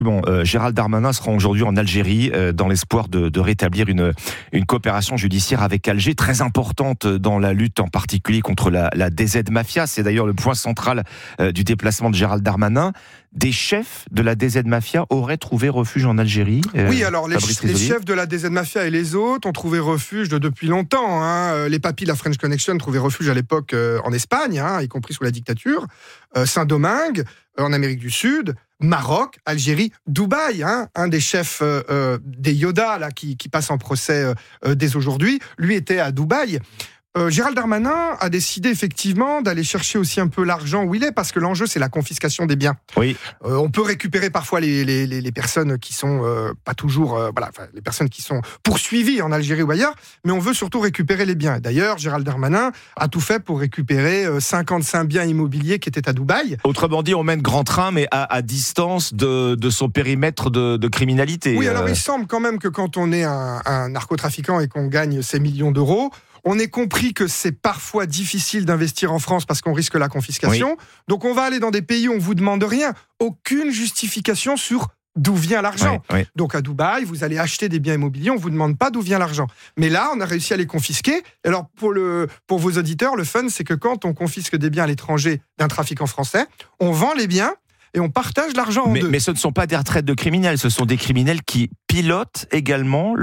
Bon, Gérald Darmanin sera aujourd'hui en Algérie dans l'espoir de rétablir une coopération judiciaire avec Alger, très importante dans la lutte en particulier contre la DZ Mafia. C'est d'ailleurs le point central du déplacement de Gérald Darmanin. Des chefs de la DZ Mafia auraient trouvé refuge en Algérie. Oui, alors les chefs de la DZ Mafia et les autres ont trouvé refuge depuis longtemps. Les papis de la French Connection trouvaient refuge à l'époque en Espagne, y compris sous la dictature, Saint-Domingue, en Amérique du Sud, Maroc, Algérie, Dubaï. Un des chefs des Yoda là, qui passe en procès dès aujourd'hui, lui était à Dubaï. Gérald Darmanin a décidé effectivement d'aller chercher aussi un peu l'argent où il est, parce que l'enjeu c'est la confiscation des biens. Oui. On peut récupérer parfois les personnes qui sont pas toujours, les personnes qui sont poursuivies en Algérie ou ailleurs, mais on veut surtout récupérer les biens. D'ailleurs, Gérald Darmanin a tout fait pour récupérer 55 biens immobiliers qui étaient à Dubaï. Autrement dit, on mène grand train, mais à distance de son périmètre de criminalité. Oui, alors il semble quand même que quand on est un narcotrafiquant et qu'on gagne ces millions d'euros, on est compris que c'est parfois difficile d'investir en France parce qu'on risque la confiscation. Oui. Donc on va aller dans des pays où on ne vous demande rien. Aucune justification sur d'où vient l'argent. Oui. Donc à Dubaï, vous allez acheter des biens immobiliers, on ne vous demande pas d'où vient l'argent. Mais là, on a réussi à les confisquer. Alors pour vos auditeurs, le fun, c'est que quand on confisque des biens à l'étranger d'un trafiquant français, on vend les biens et on partage l'argent en deux. Mais ce ne sont pas des retraites de criminels, ce sont des criminels qui pilotent également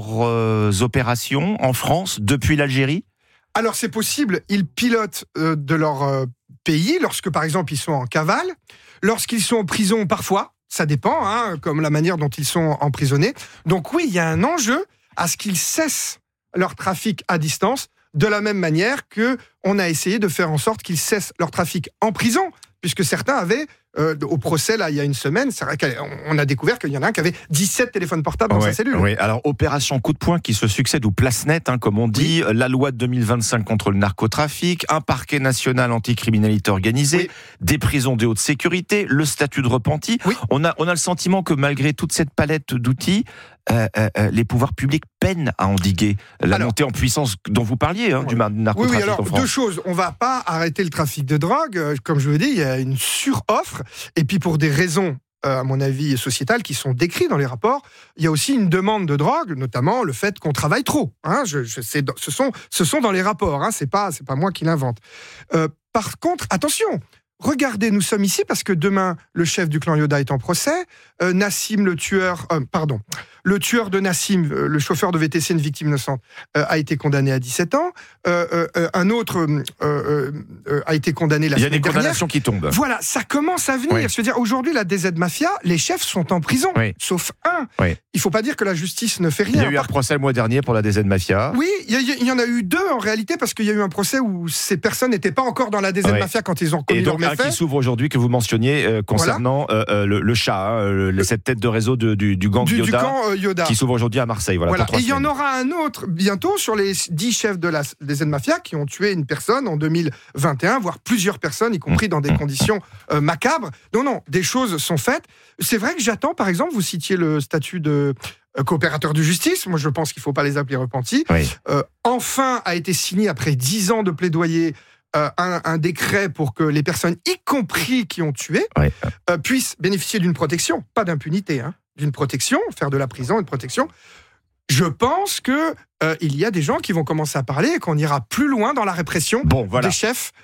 leurs opérations en France depuis l'Algérie ? Alors c'est possible, ils pilotent de leur pays, lorsque par exemple ils sont en cavale, lorsqu'ils sont en prison parfois, ça dépend, comme la manière dont ils sont emprisonnés. Donc oui, il y a un enjeu à ce qu'ils cessent leur trafic à distance, de la même manière qu'on a essayé de faire en sorte qu'ils cessent leur trafic en prison, puisque certains avaient, au procès, là, il y a une semaine, c'est vrai qu'on a découvert qu'il y en a un qui avait 17 téléphones portables dans sa cellule. Oui, alors opération coup de poing qui se succède, ou place nette, comme on dit, la loi de 2025 contre le narcotrafic, un parquet national anticriminalité organisée, des prisons de haute sécurité, le statut de repenti. Oui. On a le sentiment que malgré toute cette palette d'outils, les pouvoirs publics peinent à endiguer la montée en puissance dont vous parliez, du narcotrafic. Oui, alors en France. deux choses. On va pas arrêter le trafic de drogue. Comme je vous l'ai dit, il y a une suroffre. Et puis pour des raisons, à mon avis, sociétales, qui sont décrites dans les rapports, il y a aussi une demande de drogue, notamment le fait qu'on travaille trop. Ce sont dans les rapports. C'est pas moi qui l'invente. Par contre, attention. Regardez, nous sommes ici parce que demain, le chef du clan Yoda est en procès. Nassim, le tueur de Nassim, le chauffeur de VTC, une victime innocente, a été condamné à 17 ans. Un autre a été condamné la semaine dernière. Il y a des condamnations qui tombent. Voilà, ça commence à venir. Je veux dire, aujourd'hui, la DZ Mafia, les chefs sont en prison, sauf un. Oui. Il ne faut pas dire que la justice ne fait rien. Il y a eu un procès le mois dernier pour la DZ Mafia. Oui, il y en a eu deux en réalité, parce qu'il y a eu un procès où ces personnes n'étaient pas encore dans la DZ Mafia quand ils ont commis leur méfait. Et donc un qui s'ouvre aujourd'hui, que vous mentionniez, concernant le chat, cette tête de réseau du gang Yoda, qui s'ouvre aujourd'hui à Marseille. Voilà. Et il y en aura un autre bientôt sur les 10 chefs de la DZ Mafia qui ont tué une personne en 2021, voire plusieurs personnes, y compris dans des conditions macabres. Non, des choses sont faites. C'est vrai que j'attends, par exemple, vous citiez le statut de coopérateur de justice. Moi, je pense qu'il ne faut pas les appeler repentis. Oui. Enfin a été signé, après 10 ans de plaidoyer, un décret pour que les personnes, y compris qui ont tué, puissent bénéficier d'une protection, pas d'impunité, d'une protection, faire de la prison une protection. Je pense que il y a des gens qui vont commencer à parler et qu'on ira plus loin dans la répression des chefs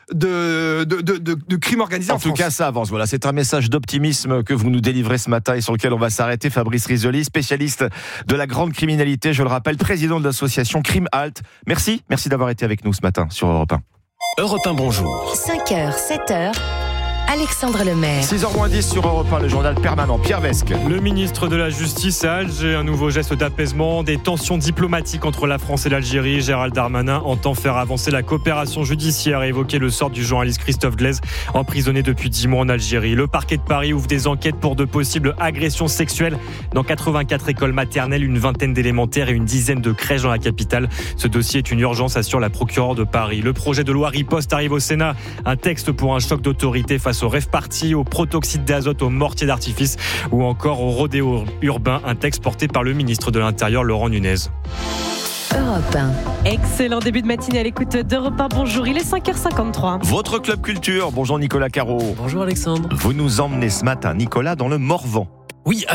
de crimes organisés en France. En tout cas, ça avance. Voilà, c'est un message d'optimisme que vous nous délivrez ce matin et sur lequel on va s'arrêter. Fabrice Risoli, spécialiste de la grande criminalité, je le rappelle, président de l'association Crime Halt. Merci d'avoir été avec nous ce matin sur Europe 1. Europe 1, bonjour. 5h, 7h. Alexandre Lemaire. 6h-10 sur Europe 1, le journal permanent. Pierre Vesque. Le ministre de la Justice à Alger, un nouveau geste d'apaisement, des tensions diplomatiques entre la France et l'Algérie. Gérald Darmanin entend faire avancer la coopération judiciaire et évoquer le sort du journaliste Christophe Glaise, emprisonné depuis 10 mois en Algérie. Le parquet de Paris ouvre des enquêtes pour de possibles agressions sexuelles dans 84 écoles maternelles, une vingtaine d'élémentaires et une dizaine de crèches dans la capitale. Ce dossier est une urgence, assure la procureure de Paris. Le projet de loi riposte arrive au Sénat. Un texte pour un choc d'autorité face au rave-party, au protoxyde d'azote, au mortier d'artifice ou encore au rodéo urbain. Un texte porté par le ministre de l'Intérieur, Laurent Nunez. Europe 1. Excellent début de matinée à l'écoute d'Europe 1. Bonjour, il est 5h53. Votre club culture. Bonjour Nicolas Caro. Bonjour Alexandre. Vous nous emmenez ce matin, Nicolas, dans le Morvan. Oui,